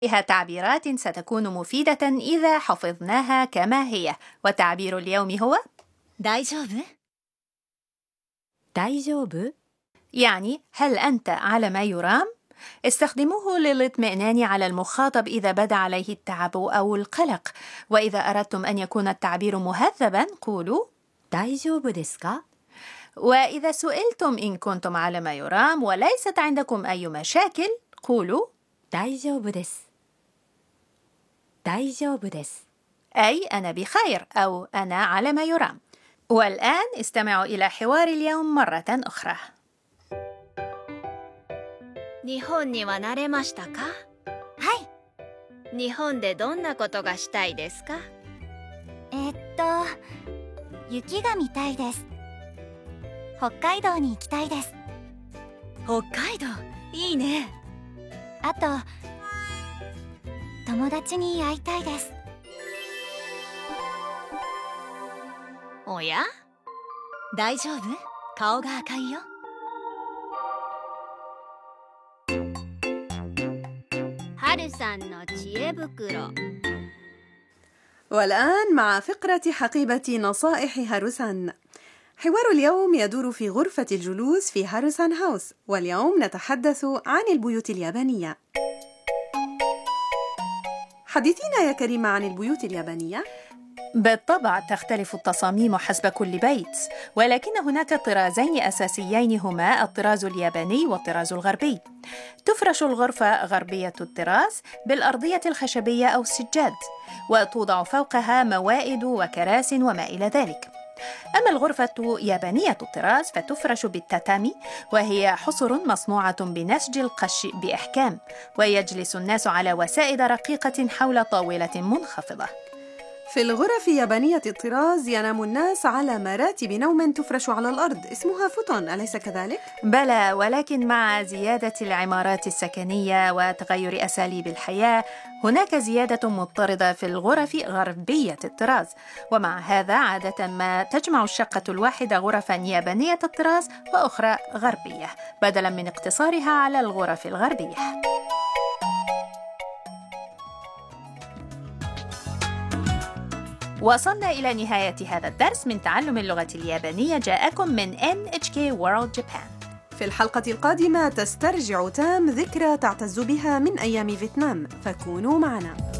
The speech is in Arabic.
فيها تعبيرات ستكون مفيدة إذا حفظناها كما هي، وتعبير اليوم هو 大丈夫 大丈夫 يعني هل أنت على ما يرام؟ استخدموه للاطمئنان على المخاطب إذا بدا عليه التعب أو القلق، وإذا أردتم أن يكون التعبير مهذبا قولوا 大丈夫ですか وإذا سئلتم إن كنتم على ما يرام وليست عندكم أي مشاكل قولوا 大丈夫です大丈夫です أي أنا بخير أو أنا على ما يرام. والآن استمعوا إلى حوار اليوم مرة أخرى. 日本には慣れましたか？ はい日本でどんなことがしたいですか？ 雪が見たいです北海道に行きたいです北海道いいねあと友達に会いたいですおや？ 大丈夫顔が赤いよ春さんの知恵袋 والآن مع فقرة حقيبة نصائح هاروسان. حوار اليوم يدور في غرفة الجلوس في هاروسان هاوس، واليوم نتحدث عن البيوت اليابانية. حدثينا يا كريمة عن البيوت اليابانية. بالطبع تختلف التصاميم حسب كل بيت، ولكن هناك طرازين أساسيين هما الطراز الياباني والطراز الغربي. تفرش الغرفة غربية الطراز بالأرضية الخشبية أو السجاد، وتوضع فوقها موائد وكراس وما إلى ذلك. أما الغرفة يابانية الطراز فتفرش بالتاتامي، وهي حصر مصنوعة بنسج القش بإحكام، ويجلس الناس على وسائد رقيقة حول طاولة منخفضة. في الغرف يابانية الطراز ينام الناس على مراتب نوم تفرش على الأرض اسمها فوتون، أليس كذلك؟ بلى، ولكن مع زيادة العمارات السكنية وتغير أساليب الحياة هناك زيادة مضطردة في الغرف غربية الطراز، ومع هذا عادة ما تجمع الشقة الواحدة غرفا يابانية الطراز وأخرى غربية بدلا من اقتصارها على الغرف الغربية. وصلنا إلى نهاية هذا الدرس من تعلم اللغة اليابانية، جاءكم من NHK World Japan. في الحلقة القادمة تسترجع تام ذكرى تعتز بها من أيام فيتنام، فكونوا معنا.